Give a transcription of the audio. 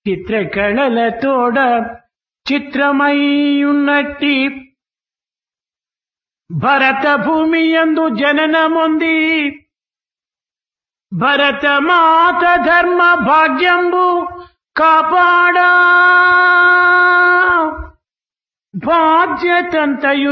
చిత్రకళలతోడ చిత్రమయ్యున్నట్టి భరత భూమి యందు జననముంది భరతమాత ధర్మ భాగ్యంబు కాపాడా బాధ్యతంతయు